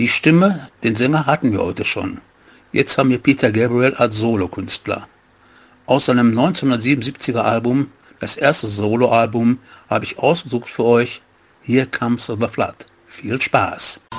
Die Stimme, den Sänger hatten wir heute schon. Jetzt haben wir Peter Gabriel als Solokünstler. Aus seinem 1977er Album, das erste Soloalbum, habe ich ausgesucht für euch Here Comes the Flood. Viel Spaß!